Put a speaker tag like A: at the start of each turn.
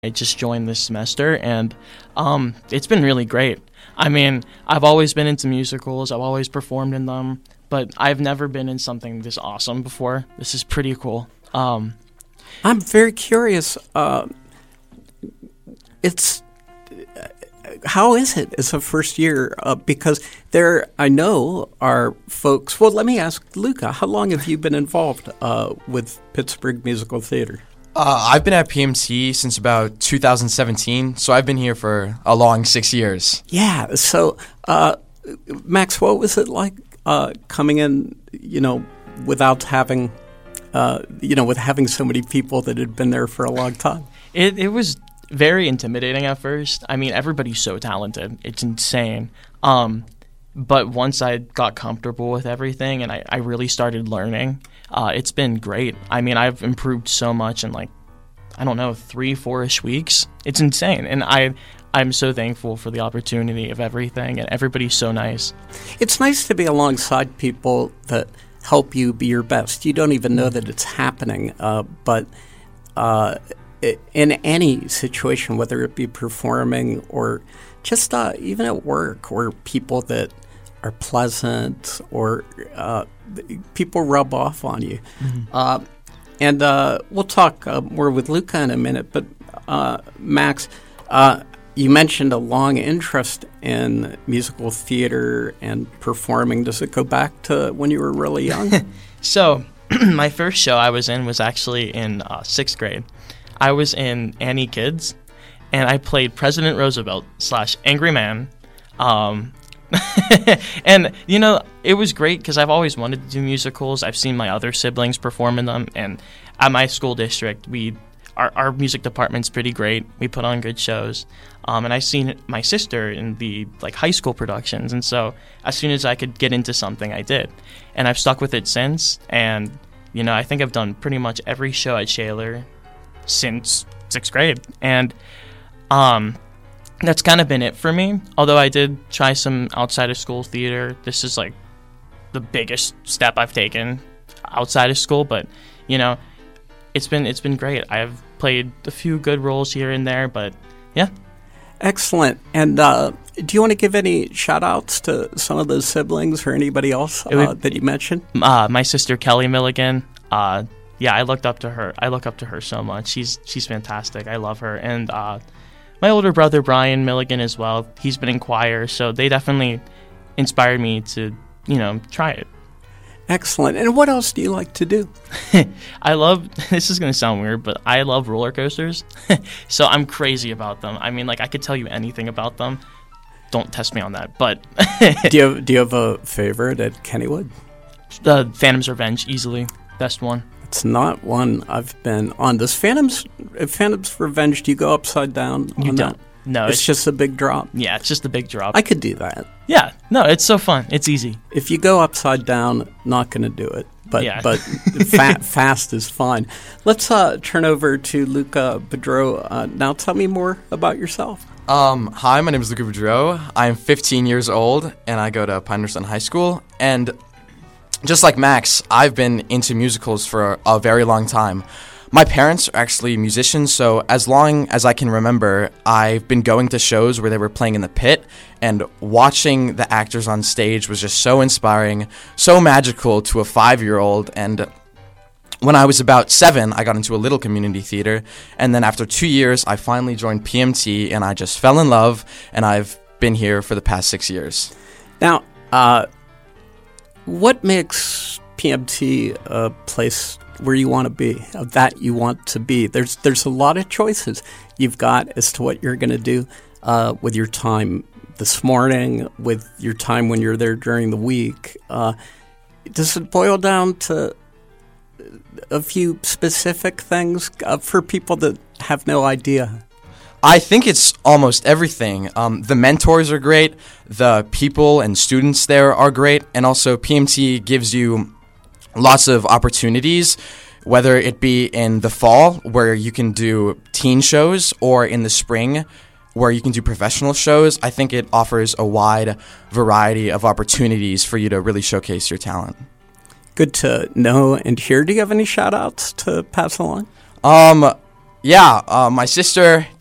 A: I just joined this semester, and it's been really great. I mean, I've always been into musicals. I've always performed in them, but I've never been in something this awesome before. This is pretty cool.
B: I'm very curious. It's how is it as a first year? Because there, I know, are folks. Well, let me ask Luca. How long have you been involved with Pittsburgh Musical Theater?
C: I've been at PMT since about 2017, so I've been here for a long 6 years.
B: Yeah. So, Max, what was it like coming in, without having, with having so many people that had been there for a long time?
A: It was very intimidating at first. I mean, everybody's so talented. It's insane. But once I got comfortable with everything and I really started learning, it's been great. I mean, I've improved so much in 3-4-ish weeks. It's insane. And I'm so thankful for the opportunity of everything, and everybody's so nice.
B: It's nice to be alongside people that help you be your best. You don't even know that it's happening, but in any situation, whether it be performing or just even at work, or people that are pleasant, or people rub off on you. Mm-hmm. And we'll talk more with Luca in a minute, but Max, you mentioned a long interest in musical theater and performing. Does it go back to when you were really young?
A: So my first show I was in was actually in 6th grade. I was in Annie Kids, and I played President Roosevelt / Angry Man. And, it was great because I've always wanted to do musicals. I've seen my other siblings perform in them. And at my school district, our music department's pretty great. We put on good shows. And I've seen my sister in the high school productions. And so as soon as I could get into something, I did. And I've stuck with it since. And, I think I've done pretty much every show at Shaler since 6th grade. And that's kind of been it for me. Although I did try some outside of school theater. This is the biggest step I've taken outside of school, but it's been great. I've played a few good roles here and there, but yeah.
B: Excellent. And do you want to give any shout outs to some of those siblings or anybody else that you mentioned?
A: My sister Kelly Milligan. Yeah, I looked up to her. I look up to her so much. She's fantastic. I love her. And my older brother, Brian Milligan, as well. He's been in choir, so they definitely inspired me to, try it.
B: Excellent. And what else do you like to do?
A: This is going to sound weird, but I love roller coasters. So I'm crazy about them. I mean, I could tell you anything about them. Don't test me on that, but...
B: Do you have a favorite at Kennywood?
A: Phantom's Revenge, easily. Best one.
B: It's not one I've been on. Does Phantom's Revenge, do you go upside down on
A: you don't.
B: that?
A: No.
B: It's just a big drop?
A: Yeah, it's just a big drop.
B: I could do that.
A: Yeah. No, it's so fun. It's easy.
B: If you go upside down, not going to do it. But fast is fine. Let's turn over to Luca Bedreau. Now tell me more about yourself.
C: Hi, my name is Luca Bedreau. I'm 15 years old, and I go to Pinehurst High School. And just like Max, I've been into musicals for a very long time. My parents are actually musicians, so as long as I can remember, I've been going to shows where they were playing in the pit, and watching the actors on stage was just so inspiring, so magical to a 5-year-old. And when I was about 7, I got into a little community theater, and then after 2 years, I finally joined PMT, and I just fell in love, and I've been here for the past 6 years.
B: Now, what makes PMT a place where you want to be, that you want to be? There's a lot of choices you've got as to what you're going to do with your time this morning, with your time when you're there during the week. Does it boil down to a few specific things for people that have no idea?
C: I think it's almost everything. The mentors are great, the people and students there are great, and also PMT gives you lots of opportunities, whether it be in the fall where you can do teen shows or in the spring where you can do professional shows. I think it offers a wide variety of opportunities for you to really showcase your talent.
B: Good to know and hear. Do you have any shout outs to pass along?
C: Yeah, my sister